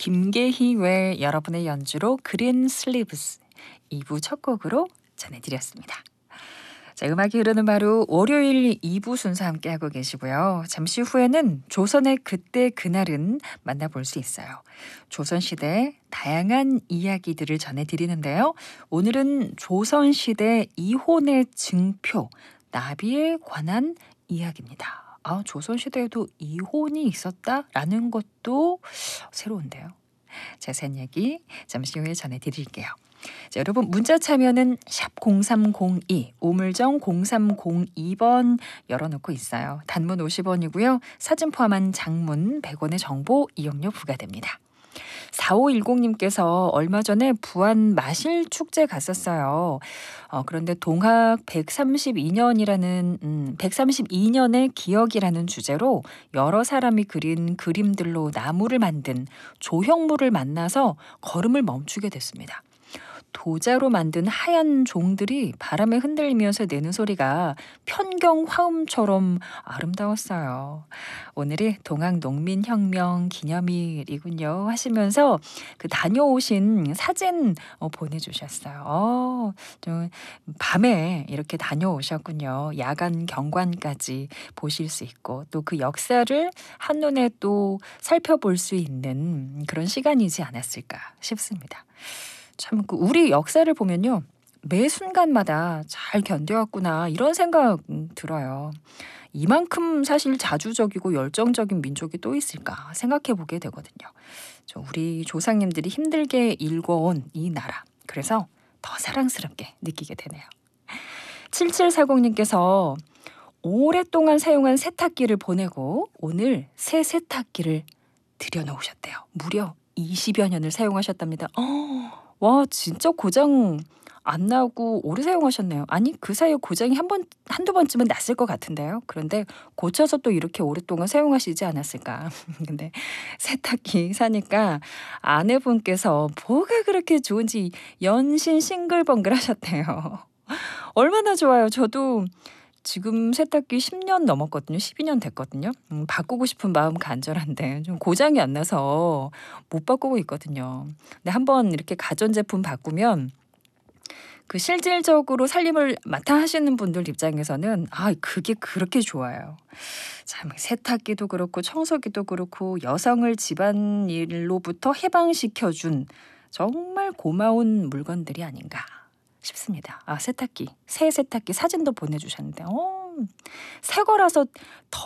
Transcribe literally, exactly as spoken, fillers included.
김계희 외 여러분의 연주로 그린 슬리브스 이 부 첫 곡으로 전해드렸습니다. 자, 음악이 흐르는 바로 월요일 이 부 순서 함께하고 계시고요. 잠시 후에는 조선의 그때 그날은 만나볼 수 있어요. 조선시대 다양한 이야기들을 전해드리는데요. 오늘은 조선시대 이혼의 증표, 나비에 관한 이야기입니다. 아, 조선시대에도 이혼이 있었다라는 것도 새로운데요. 자세한 얘기 잠시 후에 전해드릴게요. 자, 여러분 문자 참여는 샵 공삼공이, 우물정 공삼공이 번 열어놓고 있어요. 단문 오십 원이고요. 사진 포함한 장문 백 원의 정보 이용료 부과됩니다. 사오일공님께서 얼마 전에 부안 마실축제 갔었어요. 어, 그런데 동학 백삼십이 년이라는 음, 백삼십이 년의 기억이라는 주제로 여러 사람이 그린 그림들로 나무를 만든 조형물을 만나서 걸음을 멈추게 됐습니다. 도자로 만든 하얀 종들이 바람에 흔들리면서 내는 소리가 편경 화음처럼 아름다웠어요. 오늘이 동학농민혁명 기념일이군요 하시면서 그 다녀오신 사진 어, 보내주셨어요. 어, 좀 밤에 이렇게 다녀오셨군요. 야간 경관까지 보실 수 있고 또 그 역사를 한눈에 또 살펴볼 수 있는 그런 시간이지 않았을까 싶습니다. 참, 그 우리 역사를 보면요. 매 순간마다 잘 견뎌왔구나 이런 생각 들어요. 이만큼 사실 자주적이고 열정적인 민족이 또 있을까 생각해 보게 되거든요. 우리 조상님들이 힘들게 일궈온 이 나라. 그래서 더 사랑스럽게 느끼게 되네요. 칠칠사공님께서 오랫동안 사용한 세탁기를 보내고 오늘 새 세탁기를 들여놓으셨대요. 무려 이십여 년을 사용하셨답니다. 어, 와, 진짜 고장 안 나고 오래 사용하셨네요. 아니, 그 사이에 고장이 한 번, 한두 번쯤은 났을 것 같은데요. 그런데 고쳐서 또 이렇게 오랫동안 사용하시지 않았을까. 근데 세탁기 사니까 아내분께서 뭐가 그렇게 좋은지 연신 싱글벙글 하셨대요. 얼마나 좋아요. 저도 지금 세탁기 십 년 넘었거든요. 십이 년 됐거든요. 음, 바꾸고 싶은 마음 간절한데 좀 고장이 안 나서 못 바꾸고 있거든요. 근데 한번 이렇게 가전제품 바꾸면 그 실질적으로 살림을 맡아 하시는 분들 입장에서는 아, 그게 그렇게 좋아요. 참, 세탁기도 그렇고 청소기도 그렇고 여성을 집안일로부터 해방시켜준 정말 고마운 물건들이 아닌가 싶습니다. 아, 세탁기, 새 세탁기 사진도 보내주셨는데 어, 새 거라서 더